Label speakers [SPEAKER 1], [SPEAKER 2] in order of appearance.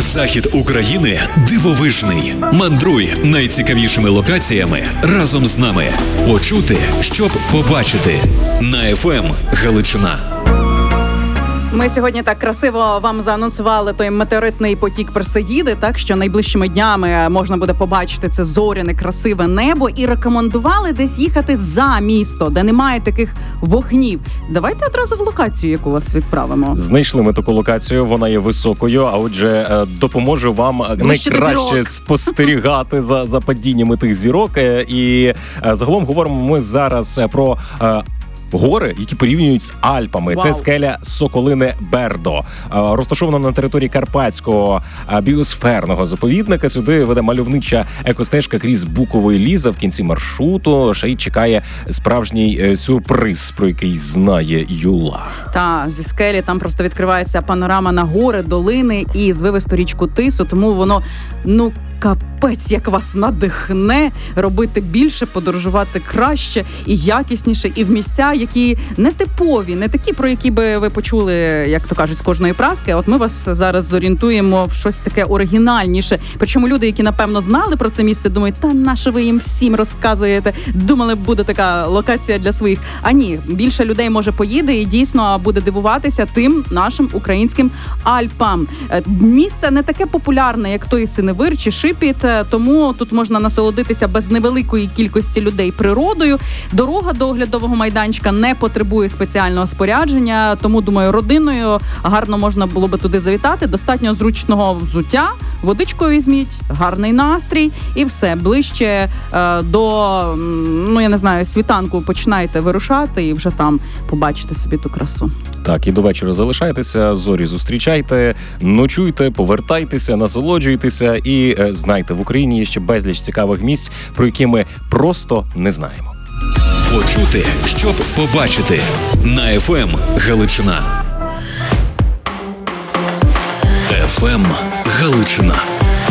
[SPEAKER 1] Захід України дивовижний. Мандруй найцікавішими локаціями разом з нами. Почути, щоб побачити. На FM Галичина.
[SPEAKER 2] Ми сьогодні так красиво вам заанонсували той метеоритний потік Персеїди, так що найближчими днями можна буде побачити це зоряне, красиве небо, і рекомендували десь їхати за місто, де немає таких вогнів. Давайте одразу в локацію, яку вас відправимо.
[SPEAKER 3] Знайшли ми таку локацію, вона є високою, а отже допоможе вам найкраще спостерігати за падіннями тих зірок. І загалом говоримо ми зараз про гори, які порівнюють з Альпами. Вау. Це скеля Соколине Бердо. Розташована на території Карпатського біосферного заповідника. Сюди веде мальовнича екостежка крізь буковий ліс. В кінці маршруту ще й чекає справжній сюрприз, про який знає Юла.
[SPEAKER 2] Так, зі скелі там просто відкривається панорама на гори, долини і звивисту річку Тису, тому воно, капець, як вас надихне робити більше, подорожувати краще і якісніше, і в місця, які не типові, не такі, про які би ви почули, як то кажуть, з кожної праски. А от ми вас зараз зорієнтуємо в щось таке оригінальніше. Причому люди, які, напевно, знали про це місце, думають, та нащо ви їм всім розказуєте? Думали, буде така локація для своїх. А ні, більше людей, може, поїде і дійсно буде дивуватися тим нашим українським Альпам. Місце не таке популярне, як той Синевир чи Шипіт, тому тут можна насолодитися без невеликої кількості людей природою. Дорога до оглядового майданчика не потребує спеціального спорядження, тому, думаю, родиною гарно можна було би туди завітати. Достатньо зручного взуття, водичкою візьміть, гарний настрій і все. Ближче до, світанку починаєте вирушати і вже там побачите собі ту красу.
[SPEAKER 3] Так, і до вечора залишайтеся, зорі зустрічайте, ночуйте, повертайтеся, насолоджуйтеся і знайте, в Україні є ще безліч цікавих місць, про які ми просто не знаємо.
[SPEAKER 1] Почути, щоб побачити. На FM Галичина. FM Галичина.